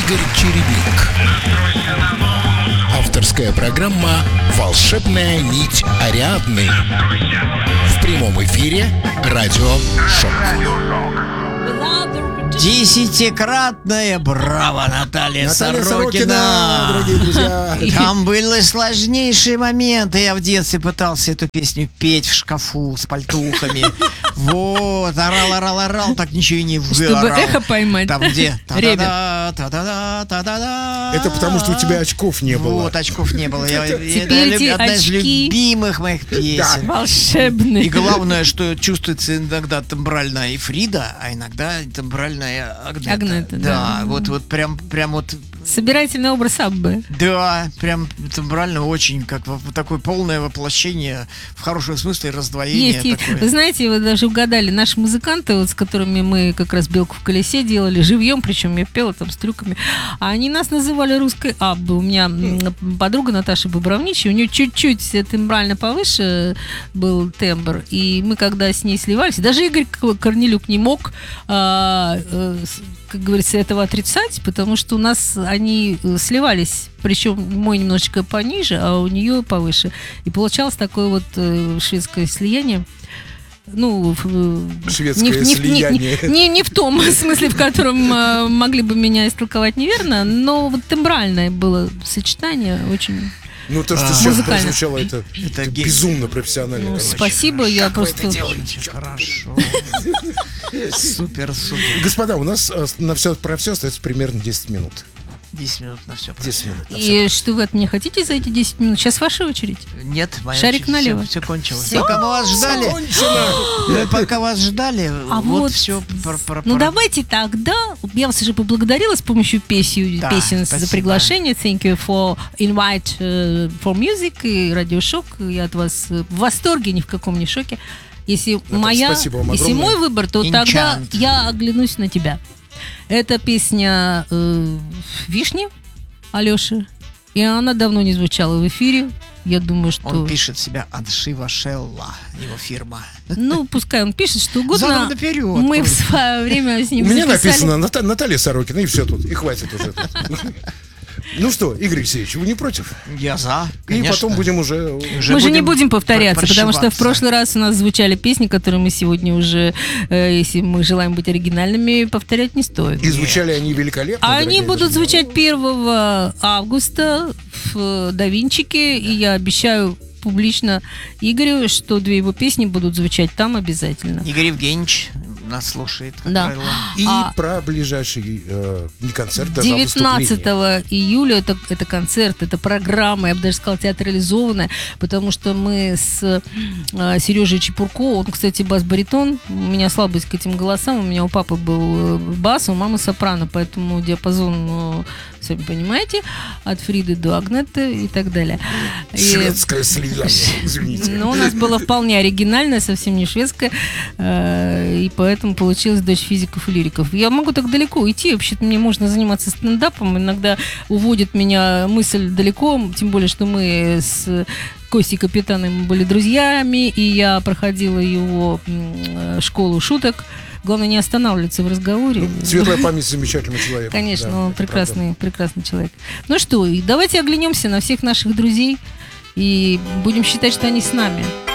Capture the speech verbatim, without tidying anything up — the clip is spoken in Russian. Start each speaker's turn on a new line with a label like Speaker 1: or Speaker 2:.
Speaker 1: Игорь Чередник. Авторская программа «Волшебная нить Ариадны». В прямом эфире радио «Шок».
Speaker 2: Десятикратное браво, Наталья,
Speaker 3: Наталья
Speaker 2: Сорокина.
Speaker 3: Сорокина, дорогие друзья.
Speaker 2: Там были сложнейшие моменты. Я в детстве пытался эту песню петь в шкафу с пальтухами. Вот, орал, орал, орал, так ничего и не выорал.
Speaker 4: Чтобы эхо поймать.
Speaker 2: Там где?
Speaker 4: Ребят.
Speaker 2: Та-да-да, та-да-да.
Speaker 3: Это потому, что у тебя очков не было.
Speaker 2: Вот, очков не было. Я, я-
Speaker 4: Теперь
Speaker 2: это
Speaker 4: эти
Speaker 2: одна из
Speaker 4: очки-
Speaker 2: любимых моих песен.
Speaker 4: Волшебный.
Speaker 2: И главное, что чувствуется иногда тембральная Эфрида, а иногда тембральная Агнета.
Speaker 4: Агнета, да.
Speaker 2: Да, вот, вот прям, прям вот,
Speaker 4: Собирательный образ Аббы.
Speaker 2: да, прям тембрально очень, как во- такое полное воплощение, в хорошем смысле раздвоение
Speaker 4: Есть, есть.
Speaker 2: такое.
Speaker 4: Вы знаете, вы даже угадали, наши музыканты, вот, с которыми мы как раз «Белку в колесе» делали, живьем, причем я пела там с трюками, а они нас называли русской Аббы. У меня м, подруга Наташа Бобровничий, у нее чуть-чуть тембрально повыше был тембр, и мы когда с ней сливались, даже Игорь К- Корнелюк не мог, а, э, с- как говорится, этого отрицать, потому что у нас они э, сливались, причем мой немножечко пониже, а у нее повыше. И получалось такое вот э, шведское слияние. Ну, в- э,
Speaker 3: Шведское
Speaker 4: не, в- не в- не-
Speaker 3: слияние.
Speaker 4: Не, не- не в том смысле, в котором э, могли бы меня истолковать неверно, но вот тембральное было сочетание очень...
Speaker 3: Ну, то, что
Speaker 2: А.
Speaker 3: сейчас
Speaker 4: Музыкально.
Speaker 3: прозвучало, это,
Speaker 2: Это
Speaker 3: это
Speaker 2: ге-
Speaker 3: безумно профессионально.
Speaker 4: Ну,
Speaker 3: конечно.
Speaker 4: спасибо, я просто...
Speaker 2: Хорошо. Супер, супер.
Speaker 3: Господа, у нас э, на все, про все остается примерно десять минут.
Speaker 2: десять минут на все.
Speaker 3: десять минут. на всё.
Speaker 4: И что вы от меня хотите за эти десять минут? Сейчас ваша очередь.
Speaker 2: Нет, моя
Speaker 4: Шарик
Speaker 2: очередь,
Speaker 4: налево.
Speaker 2: Все, кончилось.
Speaker 4: Всё.
Speaker 2: Пока мы вас ждали, мы пока вас ждали,
Speaker 4: А
Speaker 2: вот,
Speaker 4: вот,
Speaker 2: все.
Speaker 4: Ну давайте тогда, я вас уже поблагодарила с помощью песен,
Speaker 2: Да,
Speaker 4: песен
Speaker 2: спасибо.
Speaker 4: за приглашение. Thank you for invite uh, for music и радиошок. Я от вас э, в восторге, ни в каком не шоке. Если моя,
Speaker 3: спасибо вам
Speaker 4: если
Speaker 3: огромное.
Speaker 4: мой выбор, то тогда
Speaker 2: Enchant.
Speaker 4: я оглянусь на тебя. Это песня э, «Вишни» Алёши, и она давно не звучала в эфире. Я думаю, что...
Speaker 2: Он пишет себя Аншива Шелла, его фирма.
Speaker 4: Ну, пускай он пишет что угодно.
Speaker 2: Задом наперед.
Speaker 4: Мы в свое время с
Speaker 3: У
Speaker 4: ним
Speaker 3: меня
Speaker 4: записали.
Speaker 3: написано Ната- Наталья Сорокина, и все тут. И хватит уже. тут. Ну что, Игорь Алексеевич, вы не против?
Speaker 2: Я за,
Speaker 3: И
Speaker 2: конечно.
Speaker 3: потом будем уже...
Speaker 2: Уже
Speaker 4: Мы же не
Speaker 2: будем
Speaker 4: будем повторяться,
Speaker 2: пр-
Speaker 4: потому что в
Speaker 2: прошиваться.
Speaker 4: прошлый раз у нас звучали песни, которые мы сегодня уже, э, если мы желаем быть оригинальными, повторять не стоит.
Speaker 3: И звучали они великолепно.
Speaker 4: А они
Speaker 3: дорогие
Speaker 4: будут
Speaker 3: друзья.
Speaker 4: звучать первого августа в Давинчике, и я обещаю публично Игорю, что две его песни будут звучать там обязательно.
Speaker 2: Игорь Евгеньевич нас слушает. как
Speaker 4: Да.
Speaker 2: правило.
Speaker 3: И
Speaker 4: А-
Speaker 3: про ближайший э, не концерт, даже а выступление.
Speaker 4: девятнадцатого июля это, это концерт, это программа, я бы даже сказала, театрализованная, потому что мы с э, Сережей Чепурко, он, кстати, бас-баритон, у меня слабость к этим голосам, у меня у папы был э, бас, у мамы сопрано, поэтому диапазон, ну, сами понимаете, от Фриды до Агнеты и так далее. И-
Speaker 3: Шведское слияние, извините.
Speaker 4: ну, у нас было вполне оригинальное, совсем не шведское, э, и поэтому получилась «Дочь физиков и лириков». Я могу так далеко уйти, вообще-то мне можно заниматься стендапом, иногда уводит меня мысль далеко, тем более, что мы с Костей Капитаном были друзьями, и я проходила его м, школу шуток. Главное, не останавливаться в разговоре.
Speaker 3: Ну, светлая память замечательного человека.
Speaker 4: Конечно,
Speaker 3: Да,
Speaker 4: он
Speaker 3: это
Speaker 4: прекрасный, прекрасный человек. Ну что, и давайте оглянемся на всех наших друзей и будем считать, что они с нами.